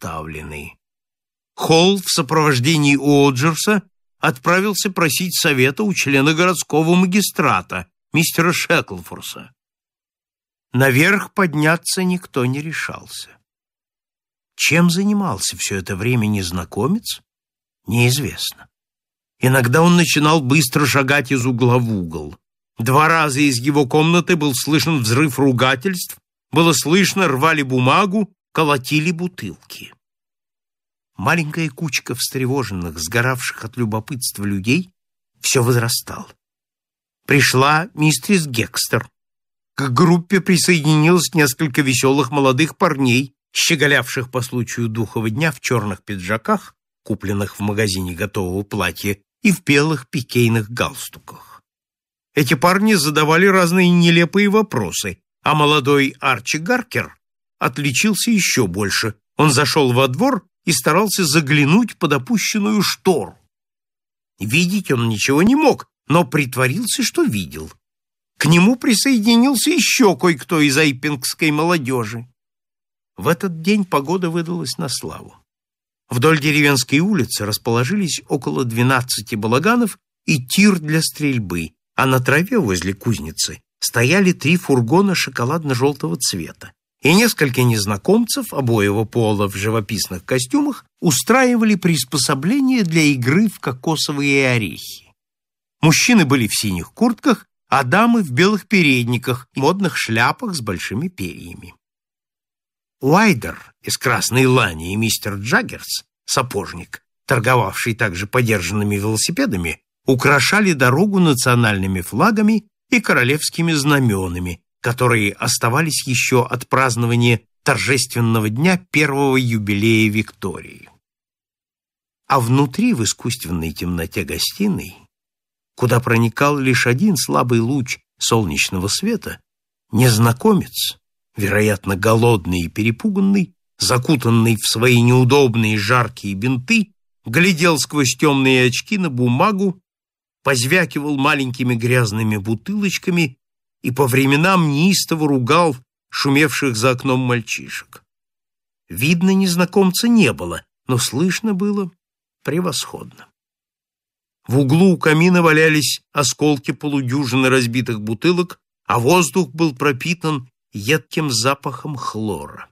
оставлены. Холл в сопровождении Уоджерса отправился просить совета у члена городского магистрата, мистера Шеклфорса. Наверх подняться никто не решался. Чем занимался все это время незнакомец, неизвестно. Иногда он начинал быстро шагать из угла в угол. 2 раза из его комнаты был слышен взрыв ругательств, было слышно, рвали бумагу, колотили бутылки. Маленькая кучка встревоженных, сгоравших от любопытства людей все возрастала. Пришла мистерис Гекстер. К группе присоединилось несколько веселых молодых парней, щеголявших по случаю духового дня в черных пиджаках, купленных в магазине готового платья, и в белых пикейных галстуках. Эти парни задавали разные нелепые вопросы, а молодой Арчи Гаркер отличился еще больше. Он зашел во двор и старался заглянуть под опущенную штору. Видеть он ничего не мог, но притворился, что видел. К нему присоединился еще кое-кто из айпингской молодежи. В этот день погода выдалась на славу. Вдоль деревенской улицы расположились около 12 балаганов и тир для стрельбы, а на траве возле кузницы стояли 3 фургона шоколадно-желтого цвета, и несколько незнакомцев обоего пола в живописных костюмах устраивали приспособления для игры в кокосовые орехи. Мужчины были в синих куртках, а дамы в белых передниках и модных шляпах с большими перьями. Уайдер из Красной Лани и мистер Джаггерс, сапожник, торговавший также подержанными велосипедами, украшали дорогу национальными флагами и королевскими знаменами, которые оставались еще от празднования торжественного дня 1-го юбилея Виктории. А внутри, в искусственной темноте гостиной, куда проникал лишь один слабый луч солнечного света, незнакомец, вероятно, голодный и перепуганный, закутанный в свои неудобные жаркие бинты, глядел сквозь темные очки на бумагу, позвякивал маленькими грязными бутылочками и по временам неистово ругал шумевших за окном мальчишек. Видно, незнакомца не было, но слышно было превосходно. В углу у камина валялись осколки полудюжины разбитых бутылок, а воздух был пропитан едким запахом хлора.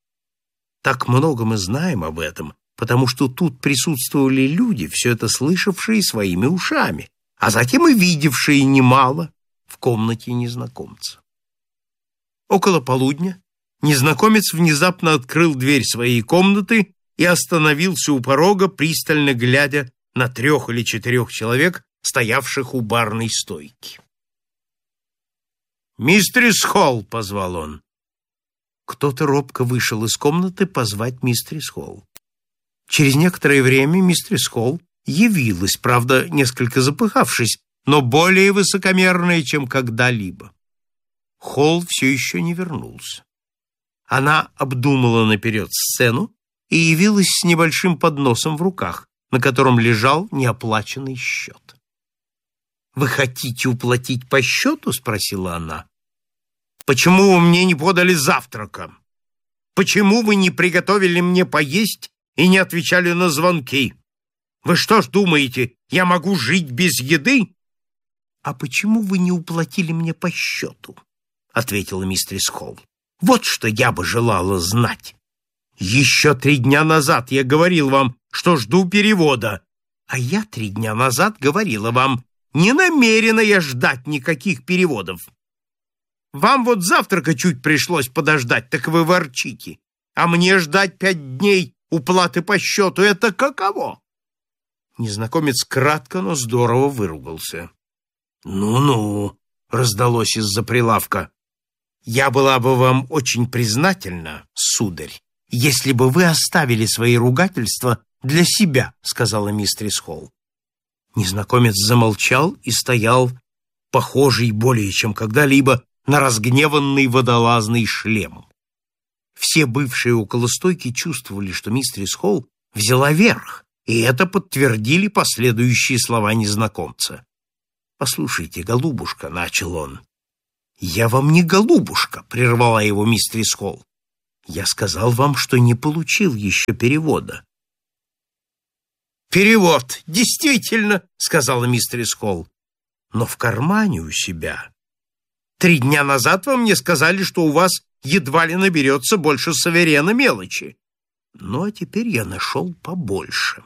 Так много мы знаем об этом, потому что тут присутствовали люди, все это слышавшие своими ушами, а затем и видевшие немало в комнате незнакомца. Около полудня незнакомец внезапно открыл дверь своей комнаты и остановился у порога, пристально глядя на 3 или 4 человек, стоявших у барной стойки. «Мистерис Холл!» — позвал он. Кто-то робко вышел из комнаты позвать мистерис Холл. Через некоторое время мистерис Холл явилась, правда, несколько запыхавшись, но более высокомерная, чем когда-либо. Холл все еще не вернулся. Она обдумала наперед сцену и явилась с небольшим подносом в руках, на котором лежал неоплаченный счет. «Вы хотите уплатить по счету?» — спросила она. «Почему вы мне не подали завтрака? Почему вы не приготовили мне поесть и не отвечали на звонки? Вы что ж думаете, я могу жить без еды?» «А почему вы не уплатили мне по счету?» — ответила мистерис Холл. «Вот что я бы желала знать. Еще 3 дня назад я говорил вам, что жду перевода, а я 3 дня назад говорила вам, не намерена я ждать никаких переводов. Вам вот завтрака чуть пришлось подождать, так вы ворчите, а мне ждать 5 дней уплаты по счету — это каково?» Незнакомец кратко, но здорово выругался. «Ну-ну», — раздалось из-за прилавка, — «я была бы вам очень признательна, сударь, если бы вы оставили свои ругательства для себя», — сказала мистерис Холл. Незнакомец замолчал и стоял, похожий более чем когда-либо на разгневанный водолазный шлем. Все бывшие около стойки чувствовали, что мистерис Холл взяла верх, и это подтвердили последующие слова незнакомца. «Послушайте, голубушка», — начал он. «Я вам не голубушка», — прервала его мистерис Холл. Я сказал вам, что не получил еще перевода. «Перевод, действительно», — сказала мистерис Холл. «Но в кармане у себя. 3 дня назад вы мне сказали, что у вас едва ли наберется больше суверена мелочи. Ну, а теперь я нашел побольше».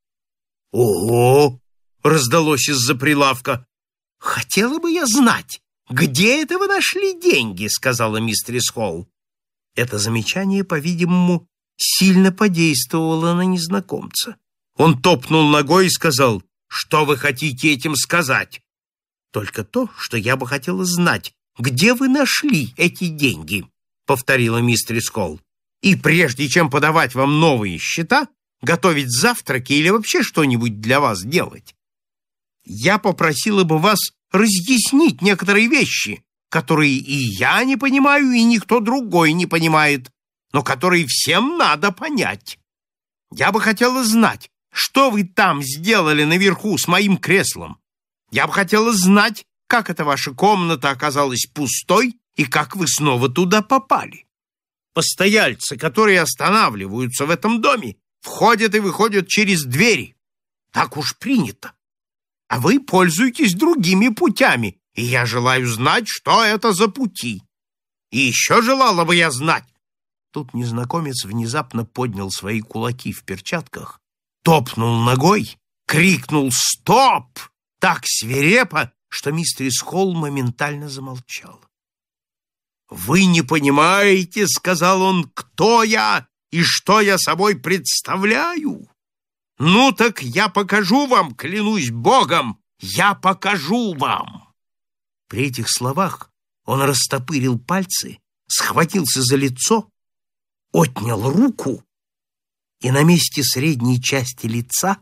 «Ого!» — раздалось из-за прилавка. «Хотела бы я знать, где это вы нашли деньги», — сказала мистерис Холл. Это замечание, по-видимому, сильно подействовало на незнакомца. Он топнул ногой и сказал: «Что вы хотите этим сказать?» «Только то, что я бы хотела знать, где вы нашли эти деньги», — повторила мистерис Холл. «И прежде чем подавать вам новые счета, готовить завтраки или вообще что-нибудь для вас делать, я попросила бы вас разъяснить некоторые вещи, которые и я не понимаю, и никто другой не понимает, но которые всем надо понять. Я бы хотела знать, что вы там сделали наверху с моим креслом. Я бы хотела знать, как эта ваша комната оказалась пустой и как вы снова туда попали. Постояльцы, которые останавливаются в этом доме, входят и выходят через двери. Так уж принято. А вы пользуетесь другими путями, и я желаю знать, что это за пути. И еще желала бы я знать». Тут незнакомец внезапно поднял свои кулаки в перчатках, топнул ногой, крикнул «Стоп!» так свирепо, что мистерис Холл моментально замолчала. «Вы не понимаете, — сказал он, — кто я и что я собой представляю? Ну так я покажу вам, клянусь Богом, я покажу вам!» При этих словах он растопырил пальцы, схватился за лицо, отнял руку, и на месте средней части лица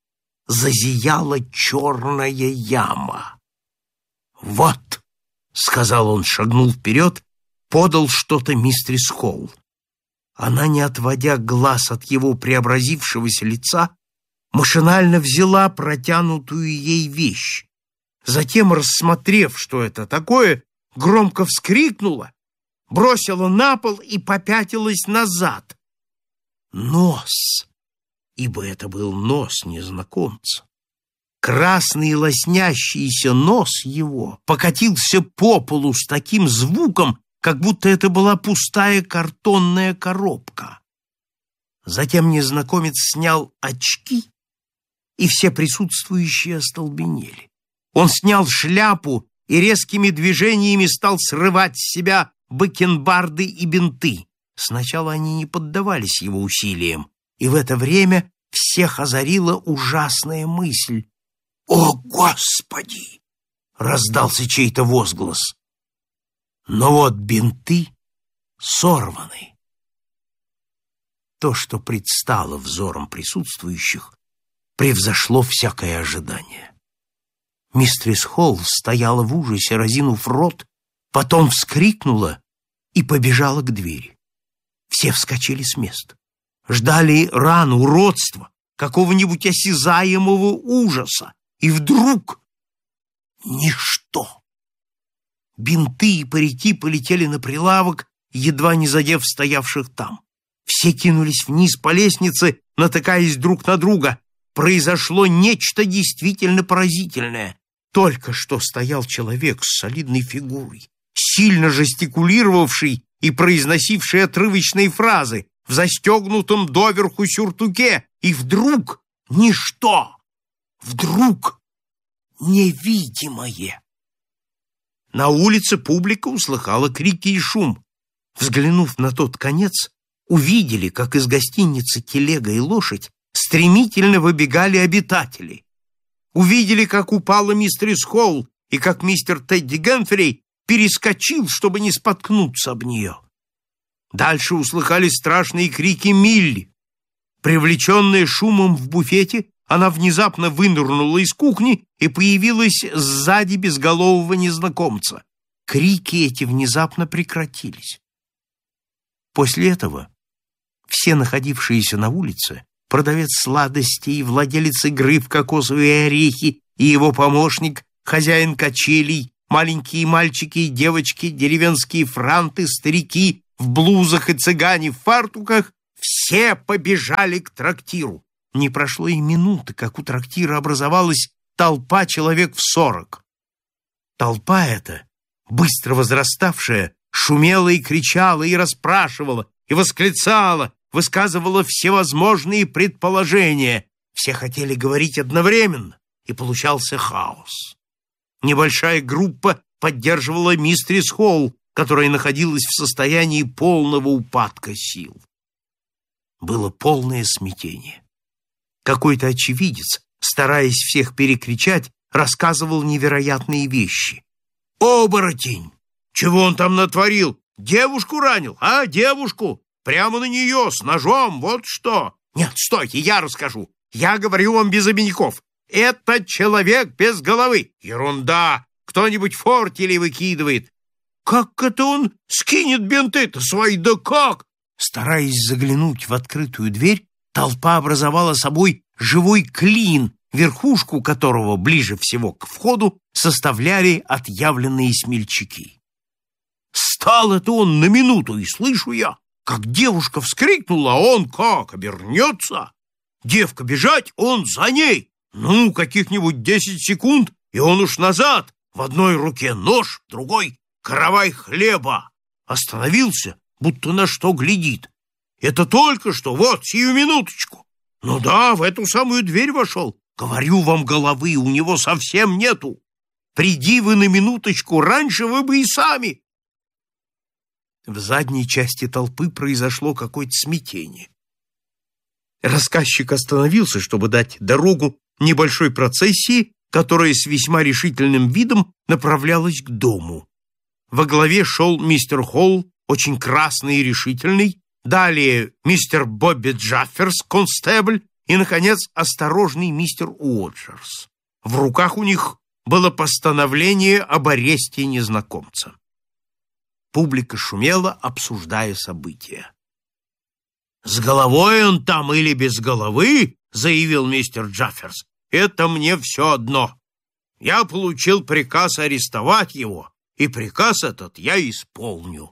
зазияла черная яма. «Вот!» — сказал он, шагнул вперед, подал что-то мистерис Холл. Она, не отводя глаз от его преобразившегося лица, машинально взяла протянутую ей вещь. Затем, рассмотрев, что это такое, громко вскрикнула, бросила на пол и попятилась назад. Нос, ибо это был нос незнакомца. Красный лоснящийся нос его покатился по полу с таким звуком, как будто это была пустая картонная коробка. Затем незнакомец снял очки, и все присутствующие остолбенели. Он снял шляпу и резкими движениями стал срывать с себя бакенбарды и бинты. Сначала они не поддавались его усилиям, и в это время всех озарила ужасная мысль. «О, Господи!» — раздался чей-то возглас. Но вот бинты сорваны. То, что предстало взором присутствующих, превзошло всякое ожидание. Мистерис Холл стояла в ужасе, разинув рот, потом вскрикнула и побежала к двери. Все вскочили с места. Ждали раны, уродства, какого-нибудь осязаемого ужаса. И вдруг ничто. Бинты и парики полетели на прилавок, едва не задев стоявших там. Все кинулись вниз по лестнице, натыкаясь друг на друга. Произошло нечто действительно поразительное. Только что стоял человек с солидной фигурой, сильно жестикулировавший и произносивший отрывочные фразы в застегнутом доверху сюртуке, и вдруг ничто. Вдруг невидимое. На улице публика услыхала крики и шум. Взглянув на тот конец, увидели, как из гостиницы телега и лошадь стремительно выбегали обитатели. Увидели, как упала мистерис Холл и как мистер Тедди Гэмфри перескочил, чтобы не споткнуться об нее. Дальше услыхали страшные крики Милли. Привлеченная шумом в буфете, она внезапно вынырнула из кухни и появилась сзади безголового незнакомца. Крики эти внезапно прекратились. После этого все находившиеся на улице, продавец сладостей, владелец игры в кокосовые орехи и его помощник, хозяин качелей, маленькие мальчики и девочки, деревенские франты, старики, в блузах и цыгане в фартуках, все побежали к трактиру. Не прошло и минуты, как у трактира образовалась толпа человек в 40. Толпа эта, быстро возраставшая, шумела и кричала, и расспрашивала, и восклицала, высказывала всевозможные предположения. Все хотели говорить одновременно, и получался хаос. Небольшая группа поддерживала мистерис Холл, которая находилась в состоянии полного упадка сил. Было полное смятение. Какой-то очевидец, стараясь всех перекричать, рассказывал невероятные вещи. «Оборотень! Чего он там натворил? Девушку ранил, а? Девушку? Прямо на нее, с ножом, вот что!» «Нет, стойте, я расскажу. Я говорю вам без обиняков. Это человек без головы. Ерунда! Кто-нибудь фортели выкидывает. Как это он скинет бинты-то свои? Да как?» Стараясь заглянуть в открытую дверь, толпа образовала собой живой клин, верхушку которого ближе всего к входу составляли отъявленные смельчаки. Стал это он на минуту, и слышу я, как девушка вскрикнула, а он как обернется. Девка бежать, он за ней. Ну, каких-нибудь 10 секунд, и он уж назад. В одной руке нож, в другой — каравай хлеба. Остановился, будто на что глядит. Это только что, вот, сию минуточку. Ну да, в эту самую дверь вошел. Говорю вам, головы у него совсем нету. Приди вы на минуточку раньше, вы бы и сами. В задней части толпы произошло какое-то смятение. Рассказчик остановился, чтобы дать дорогу небольшой процессии, которая с весьма решительным видом направлялась к дому. Во главе шел мистер Холл, очень красный и решительный, далее мистер Бобби Джафферс, констебль, и, наконец, осторожный мистер Уоджерс. В руках у них было постановление об аресте незнакомца. Публика шумела, обсуждая события. «С головой он там или без головы, — заявил мистер Джафферс, — это мне все одно. Я получил приказ арестовать его, и приказ этот я исполню».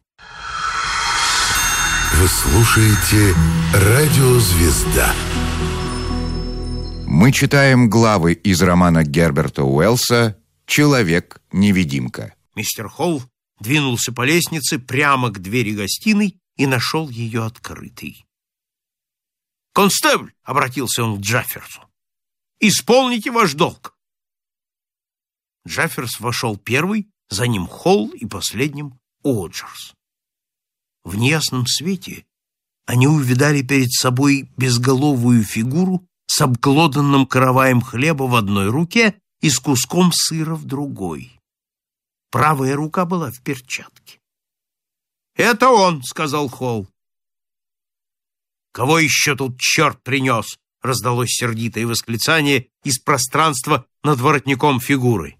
Вы слушаете «Радио Звезда». Мы читаем главы из романа Герберта Уэллса «Человек-невидимка». Мистер Холл двинулся по лестнице прямо к двери гостиной и нашел ее открытой. «Констебль!» — обратился он к Джафферсу. «Исполните ваш долг!» Джафферс вошел первый, за ним Холл и последним О'Джерс. В неясном свете они увидали перед собой безголовую фигуру с обглоданным караваем хлеба в одной руке и с куском сыра в другой. Правая рука была в перчатке. «Это он!» — сказал Холл. «Кого еще тут черт принес?» — раздалось сердитое восклицание из пространства над воротником фигуры.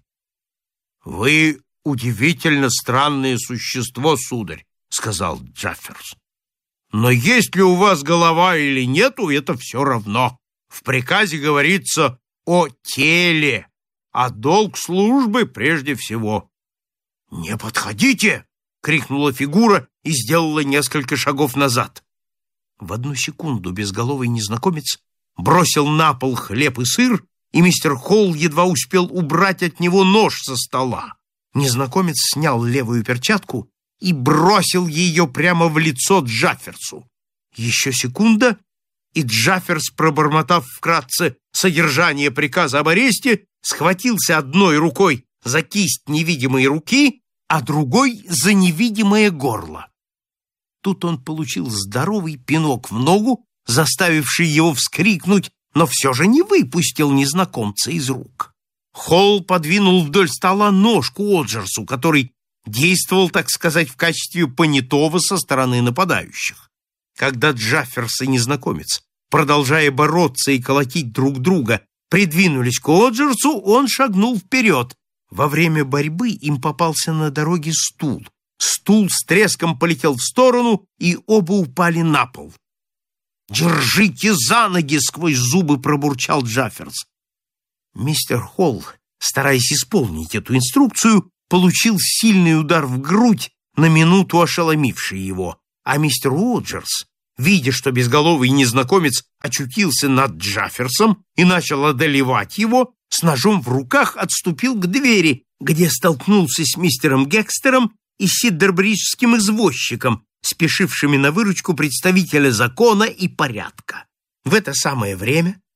«Вы удивительно странное существо, сударь», — сказал Джафферс. «Но есть ли у вас голова или нету, это все равно. В приказе говорится о теле, а долг службы прежде всего». «Не подходите!» — крикнула фигура и сделала несколько шагов назад. В одну секунду безголовый незнакомец бросил на пол хлеб и сыр, и мистер Холл едва успел убрать от него нож со стола. Незнакомец снял левую перчатку и бросил ее прямо в лицо Джафферсу. Еще секунда, и Джафферс, пробормотав вкратце содержание приказа об аресте, схватился одной рукой за кисть невидимой руки, а другой за невидимое горло. Тут он получил здоровый пинок в ногу, заставивший его вскрикнуть, но все же не выпустил незнакомца из рук. Холл подвинул вдоль стола ножку О'Джерсу, который действовал, так сказать, в качестве понятого со стороны нападающих. Когда Джафферс и незнакомец, продолжая бороться и колотить друг друга, придвинулись к О'Джерсу, он шагнул вперед. Во время борьбы им попался на дороге стул. Стул с треском полетел в сторону, и оба упали на пол. «Держите за ноги!» — сквозь зубы пробурчал Джафферс. Мистер Холл, стараясь исполнить эту инструкцию, получил сильный удар в грудь, на минуту ошеломивший его. А мистер Уоджерс, видя, что безголовый незнакомец очутился над Джафферсом и начал одолевать его, с ножом в руках отступил к двери, где столкнулся с мистером Гекстером и сиддербриджским извозчиком, спешившими на выручку представителя закона и порядка. В это самое время